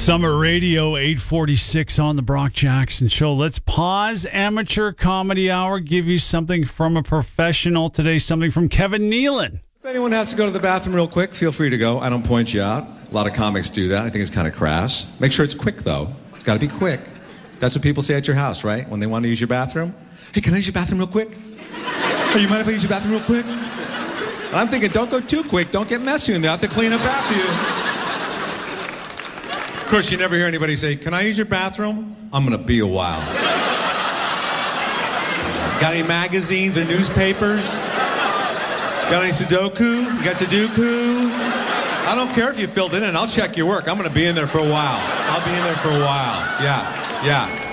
Summer Radio, 846 on the Brock Jackson Show. Let's pause Amateur Comedy Hour, give you something from a professional today, something from Kevin Nealon. If anyone has to go to the bathroom real quick, feel free to go. I don't point you out. A lot of comics do that. I think it's kind of crass. Make sure it's quick, though. It's got to be quick. That's what people say at your house, right? When they want to use your bathroom. Hey, can I use your bathroom real quick? Hey, you mind if I use your bathroom real quick? And I'm thinking, don't go too quick. Don't get messy in there. I have to clean up after you. Of course, you never hear anybody say, can I use your bathroom? I'm going to be a while. Got any magazines or newspapers? Got any Sudoku? You got Sudoku? I don't care if you filled it in. I'll check your work. I'm going to be in there for a while. I'll be in there for a while. Yeah.